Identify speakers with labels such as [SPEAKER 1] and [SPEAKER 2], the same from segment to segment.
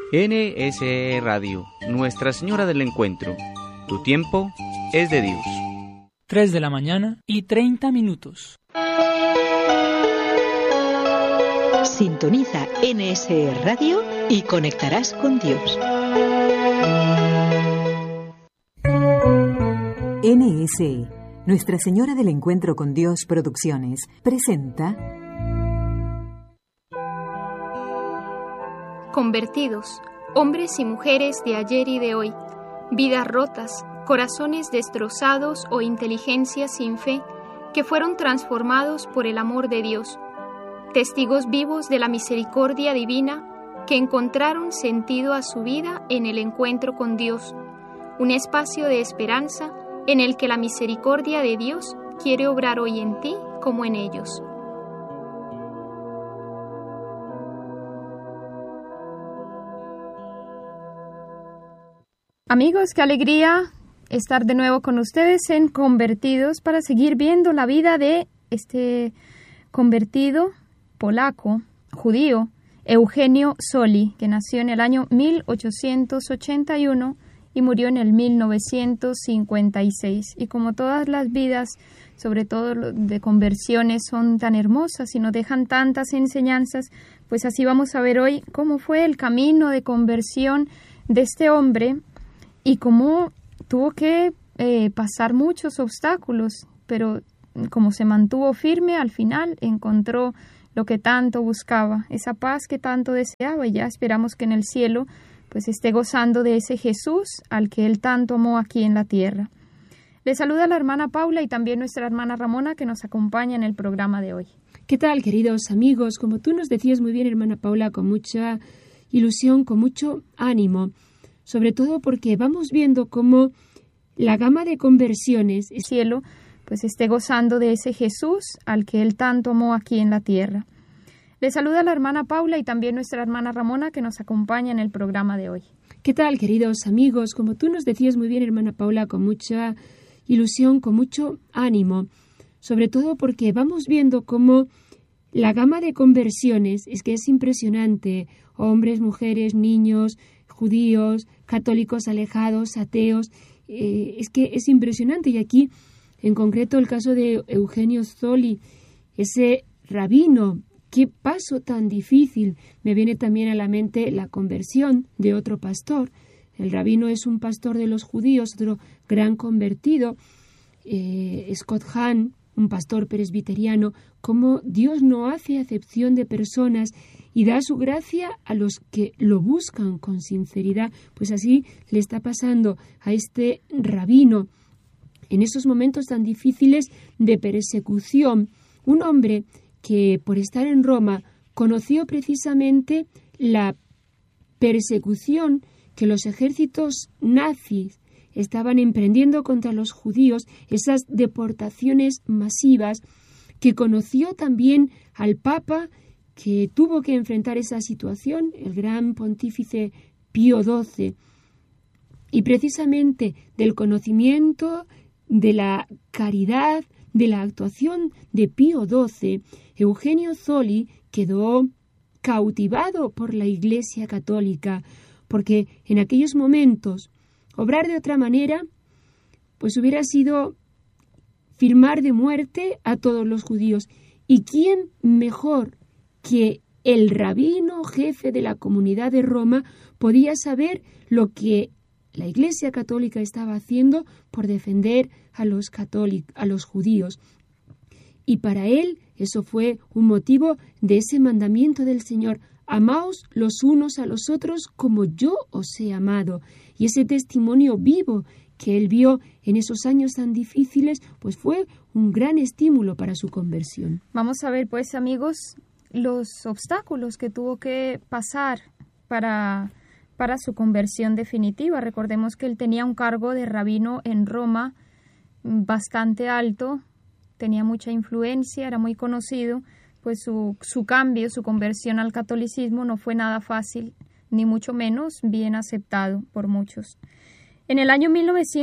[SPEAKER 1] NSE Radio, Nuestra Señora del Encuentro. Tu tiempo es de Dios.
[SPEAKER 2] 3 de la mañana y 30 minutos.
[SPEAKER 3] Sintoniza NSE Radio y conectarás con Dios.
[SPEAKER 4] NSE, Nuestra Señora del Encuentro con Dios Producciones, presenta
[SPEAKER 5] Convertidos, hombres y mujeres de ayer y de hoy, vidas rotas, corazones destrozados o inteligencia sin fe, que fueron transformados por el amor de Dios, testigos vivos de la misericordia divina que encontraron sentido a su vida en el encuentro con Dios, un espacio de esperanza en el que la misericordia de Dios quiere obrar hoy en ti como en ellos. Amigos, qué alegría estar de nuevo con ustedes en Convertidos para seguir viendo la vida de este convertido polaco, judío, Eugenio Soli, que nació en el año 1881 y murió en el 1956. Y como todas las vidas, sobre todo de conversiones, son tan hermosas y nos dejan tantas enseñanzas, pues así vamos a ver hoy cómo fue el camino de conversión de este hombre y cómo tuvo que pasar muchos obstáculos, pero como se mantuvo firme, al final encontró lo que tanto buscaba, esa paz que tanto deseaba, y ya esperamos que en el cielo pues esté gozando de ese Jesús al que él tanto amó aquí en la tierra. Le saluda la hermana Paula y también nuestra hermana Ramona, que nos acompaña en el programa de hoy.
[SPEAKER 6] ¿Qué tal, queridos amigos? Como tú nos decías muy bien, hermana Paula, con mucha ilusión, con mucho ánimo, sobre todo porque vamos viendo cómo la gama de conversiones,
[SPEAKER 5] el cielo, pues esté gozando de ese Jesús al que él tanto amó aquí en la tierra. Le saluda la hermana Paula y también nuestra hermana Ramona, que nos acompaña en el programa de hoy.
[SPEAKER 6] ¿Qué tal, queridos amigos? Como tú nos decías muy bien, hermana Paula, con mucha ilusión, con mucho ánimo, sobre todo porque vamos viendo cómo la gama de conversiones es que es impresionante. Hombres, mujeres, niños, judíos, católicos alejados, ateos, es que es impresionante. Y aquí, en concreto, el caso de Eugenio Soli, ese rabino, qué paso tan difícil. Me viene también a la mente la conversión de otro pastor. El rabino es un pastor de los judíos, otro gran convertido, Scott Hahn, un pastor presbiteriano. Cómo Dios no hace acepción de personas y da su gracia a los que lo buscan con sinceridad. Pues así le está pasando a este rabino en esos momentos tan difíciles de persecución. Un hombre que por estar en Roma conoció precisamente la persecución que los ejércitos nazis estaban emprendiendo contra los judíos, esas deportaciones masivas, que conoció también al Papa que tuvo que enfrentar esa situación, el gran pontífice Pío XII, y precisamente del conocimiento, de la caridad, de la actuación de Pío XII, Eugenio Soli quedó cautivado por la Iglesia Católica, porque en aquellos momentos obrar de otra manera pues hubiera sido firmar de muerte a todos los judíos. ¿Y quién mejor que el rabino jefe de la comunidad de Roma podía saber lo que la Iglesia Católica estaba haciendo por defender a los judíos? Y para él eso fue un motivo de ese mandamiento del Señor: amaos los unos a los otros como yo os he amado. Y ese testimonio vivo que él vio en esos años tan difíciles, pues fue un gran estímulo para su conversión.
[SPEAKER 5] Vamos a ver, pues, amigos, los obstáculos que tuvo que pasar para su conversión definitiva. Recordemos que él tenía un cargo de rabino en Roma bastante alto, tenía mucha influencia, era muy conocido, pues su cambio, su conversión al catolicismo no fue nada fácil, ni mucho menos bien aceptado por muchos. En el año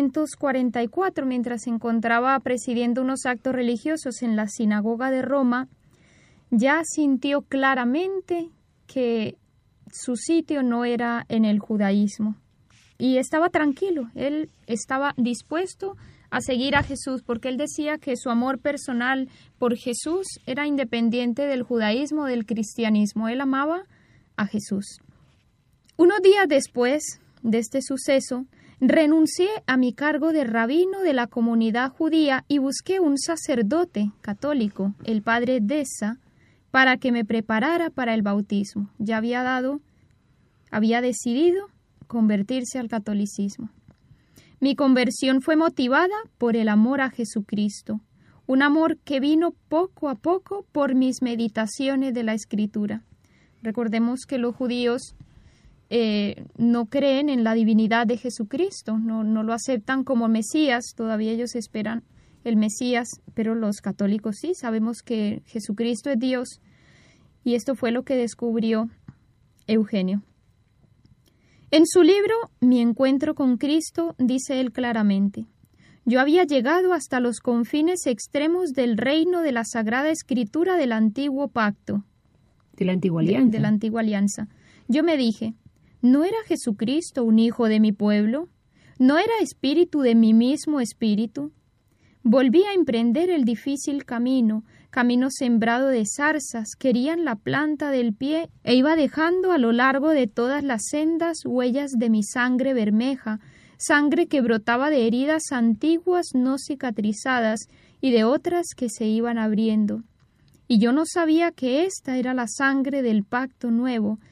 [SPEAKER 5] 1944, mientras se encontraba presidiendo unos actos religiosos en la sinagoga de Roma, ya sintió claramente que su sitio no era en el judaísmo. Y estaba tranquilo, él estaba dispuesto a seguir a Jesús, porque él decía que su amor personal por Jesús era independiente del judaísmo, del cristianismo. Él amaba a Jesús. Unos días después de este suceso, renuncié a mi cargo de rabino de la comunidad judía y busqué un sacerdote católico, el padre Dessa, para que me preparara para el bautismo. Ya había decidido convertirse al catolicismo. Mi conversión fue motivada por el amor a Jesucristo, un amor que vino poco a poco por mis meditaciones de la Escritura. Recordemos que los judíos no creen en la divinidad de Jesucristo, no lo aceptan como Mesías, todavía ellos esperan el Mesías, pero los católicos sí, sabemos que Jesucristo es Dios, y esto fue lo que descubrió Eugenio. En su libro Mi encuentro con Cristo, dice él claramente: yo había llegado hasta los confines extremos del reino de la Sagrada Escritura del Antiguo Pacto.
[SPEAKER 6] De la Antigua Alianza.
[SPEAKER 5] De la Antigua Alianza. Yo me dije, ¿no era Jesucristo un hijo de mi pueblo? ¿No era espíritu de mi mismo espíritu? Volví a emprender el difícil camino sembrado de zarzas que herían la planta del pie, e iba dejando a lo largo de todas las sendas huellas de mi sangre bermeja, sangre que brotaba de heridas antiguas no cicatrizadas y de otras que se iban abriendo. Y yo no sabía que esta era la sangre del pacto nuevo,